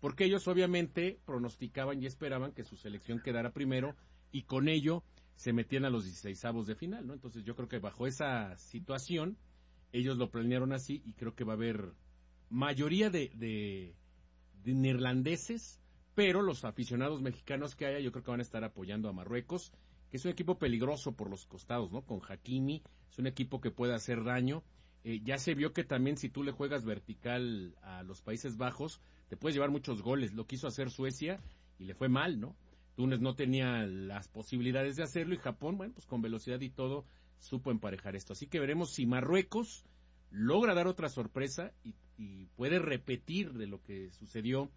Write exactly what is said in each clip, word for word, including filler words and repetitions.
porque ellos obviamente pronosticaban y esperaban que su selección quedara primero y con ello se metían a los dieciseisavos de final, ¿no? Entonces yo creo que bajo esa situación ellos lo planearon así y creo que va a haber mayoría de, de, de neerlandeses, pero los aficionados mexicanos que haya yo creo que van a estar apoyando a Marruecos, que es un equipo peligroso por los costados, ¿no? Con Hakimi, es un equipo que puede hacer daño. Eh, ya se vio que también si tú le juegas vertical a los Países Bajos, te puedes llevar muchos goles. Lo quiso hacer Suecia y le fue mal, ¿no? Túnez no tenía las posibilidades de hacerlo y Japón, bueno, pues con velocidad y todo, supo emparejar esto. Así que veremos si Marruecos logra dar otra sorpresa y, y puede repetir de lo que sucedió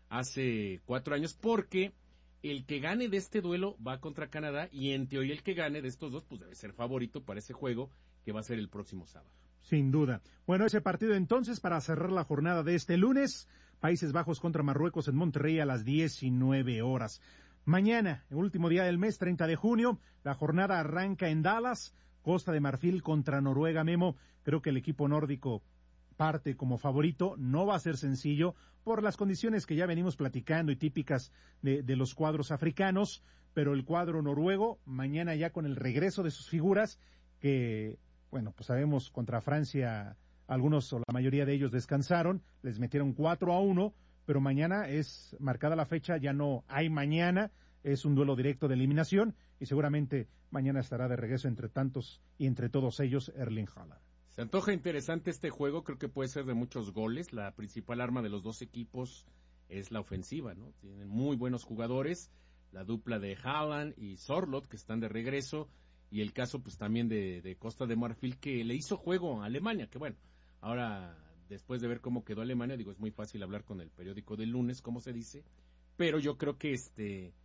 hace cuatro años, porque el que gane de este duelo va contra Canadá y en teoría el que gane de estos dos pues debe ser favorito para ese juego que va a ser el próximo sábado. Sin duda. Bueno, ese partido entonces para cerrar la jornada de este lunes, Países Bajos contra Marruecos en Monterrey a las diecinueve horas. Mañana, el último día del mes, treinta de junio, la jornada arranca en Dallas, Costa de Marfil contra Noruega. Memo, creo que el equipo nórdico parte como favorito, no va a ser sencillo por las condiciones que ya venimos platicando y típicas de, de los cuadros africanos, pero el cuadro noruego, mañana ya con el regreso de sus figuras, que, bueno, pues sabemos contra Francia, algunos o la mayoría de ellos descansaron, les metieron cuatro a uno, pero mañana es marcada la fecha, ya no hay mañana, es un duelo directo de eliminación y seguramente mañana estará de regreso entre tantos y entre todos ellos Erling Haaland. Se antoja interesante este juego, creo que puede ser de muchos goles, la principal arma de los dos equipos es la ofensiva, ¿no? Tienen muy buenos jugadores, la dupla de Haaland y Sorloth que están de regreso y el caso pues también de, de Costa de Marfil que le hizo juego a Alemania, que bueno, ahora después de ver cómo quedó Alemania, digo, es muy fácil hablar con el periódico del lunes, como se dice, pero yo creo que este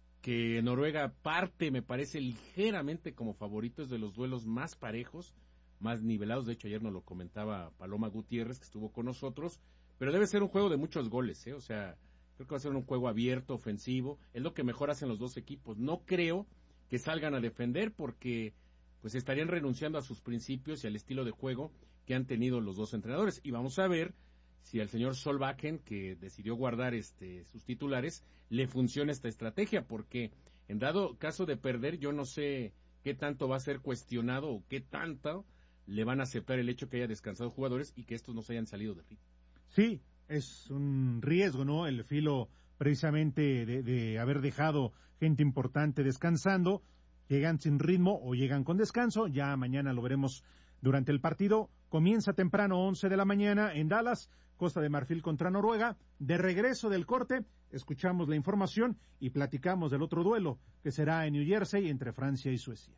que Noruega parte, me parece, ligeramente como favorito, es de los duelos más parejos, más nivelados. De hecho, ayer nos lo comentaba Paloma Gutiérrez, que estuvo con nosotros, pero debe ser un juego de muchos goles, ¿eh? O sea, creo que va a ser un juego abierto, ofensivo, es lo que mejor hacen los dos equipos. No creo que salgan a defender porque pues estarían renunciando a sus principios y al estilo de juego que han tenido los dos entrenadores. Y vamos a ver si al señor Solbakken, que decidió guardar este sus titulares, le funciona esta estrategia, porque en dado caso de perder, yo no sé qué tanto va a ser cuestionado o qué tanto le van a aceptar el hecho que haya descansado jugadores y que estos no se hayan salido de ritmo. Sí, es un riesgo, ¿no? El filo precisamente de, de haber dejado gente importante descansando, llegan sin ritmo o llegan con descanso, ya mañana lo veremos durante el partido. Comienza temprano, once de la mañana en Dallas, Costa de Marfil contra Noruega. De regreso del corte, escuchamos la información y platicamos del otro duelo, que será en New Jersey entre Francia y Suecia.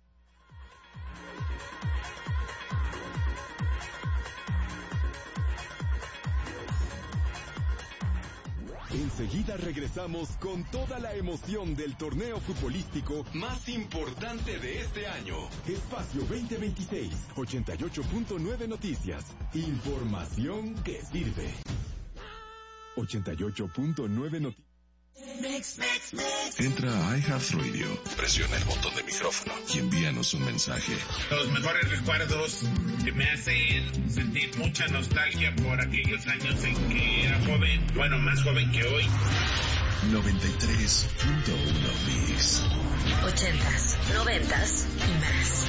Enseguida regresamos con toda la emoción del torneo futbolístico más importante de este año. Espacio veinte veintiséis, ochenta y ocho punto nueve Noticias. Información que sirve. ochenta y ocho punto nueve Noticias. Mix, mix, mix. Entra a iHeartRadio, presiona el botón de micrófono y envíanos un mensaje. Los mejores recuerdos que me hacen sentir mucha nostalgia por aquellos años en que era joven, bueno, más joven que hoy. noventa y tres punto uno Mix. Ochentas, noventas y más.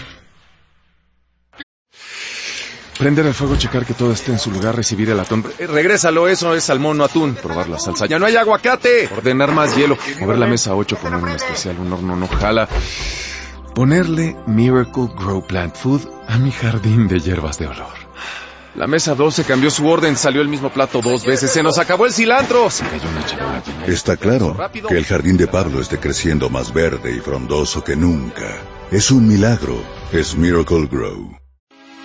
Prender el fuego, checar que todo esté en su lugar, recibir el atún. Eh, regrésalo, eso es salmón, no atún. Probar la salsa. ¡Ya no hay aguacate! Ordenar más hielo. Mover la mesa ocho, poner un especial, un horno no jala. Ponerle Miracle Grow Plant Food a mi jardín de hierbas de olor. La mesa doce cambió su orden, salió el mismo plato dos veces. ¡Se nos acabó el cilantro! Se cayó una charola llena. Está claro que el jardín de Pablo esté creciendo más verde y frondoso que nunca. Es un milagro. Es Miracle Grow.